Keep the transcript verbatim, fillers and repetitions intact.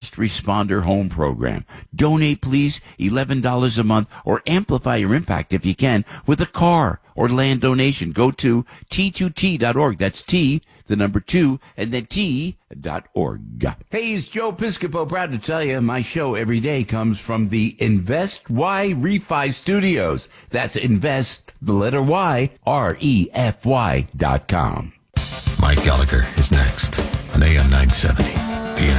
First Responder Home Program. Donate, please, eleven dollars a month, or amplify your impact if you can with a car or land donation. Go to T two T dot org. That's T, the number two, and then T dot org. Hey, it's Joe Piscopo. Proud to tell you my show every day comes from the Invest Y Refi Studios. That's Invest, the letter Y, R E F Y dot com. Mike Gallagher is next on A M nine seventy.